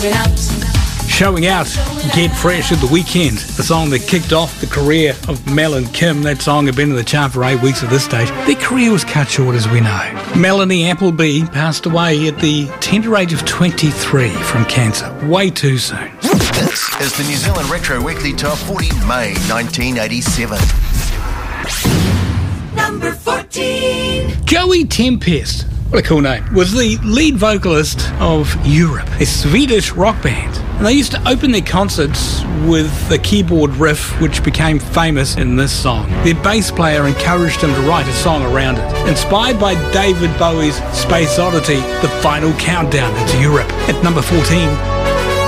Showing Out, Get Fresh at the Weekend, the song that kicked off the career of Mel and Kim. That song had been in the chart for 8 weeks at this stage. Their career was cut short, as we know. Melanie Appleby passed away at the tender age of 23 from cancer, way too soon. This is the New Zealand Retro Weekly Top 40, May 1987. Number 14. Joey Tempest, what a cool name, was the lead vocalist of Europe, a Swedish rock band. And they used to open their concerts with a keyboard riff which became famous in this song. Their bass player encouraged them to write a song around it. Inspired by David Bowie's Space Oddity, The Final Countdown into Europe. At number 14.